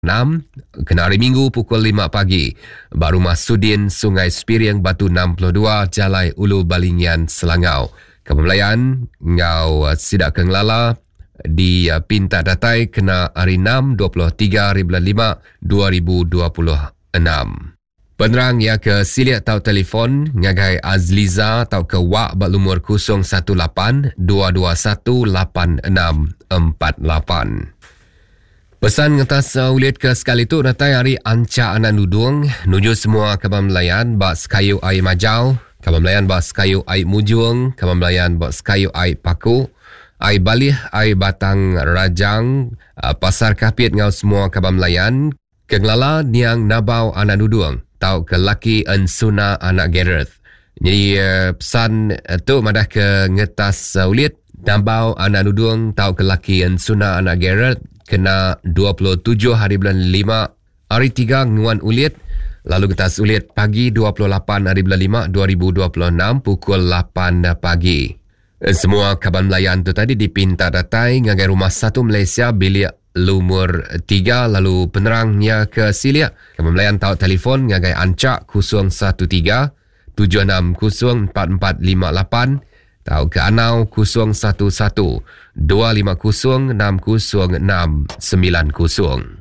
kena hari Minggu pukul 5 pagi. Baru Masudin, Sungai Sepiriang, Batu 62, Jalai Ulu Balingian, Selangau. Kepemelayan ngau sidak kenglala di Pinta Datai kena hari 6 23 hari bulan 5 2026. Penerang ya ke siliat tau telefon ngagai Azliza tau ke wak bak lumur 018 221 8648. Pesan ngetas ulit ke sekali tu datai hari anca anak nudung nuju semua kaban melayan bak sekayu air majau, kaban melayan bak sekayu air mujung, kaban melayan bak sekayu air paku, air balih, air batang rajang, pasar kapit ngau semua kaban melayan, kenglala niang nabau anak nudung tau ke laki ensuna anak Gareth. Jadi pesan tu madah ke ngetas ulit nabau anak nudung tau ke laki ensuna anak Gareth kena 27 hari bulan 5 hari 3 nguan ulit. Lalu ngetas ulit pagi 28 hari bulan 5 2026 pukul 8 pagi. Semua kaban melayan tu tadi dipinta datai ngagai Rumah Satu Malaysia bilik lumur 3, lalu penerangnya ke Silia. Kaban melayan tahu telefon ngagai ancak 013 760 4458, tahu ke Anau 011 250 60690.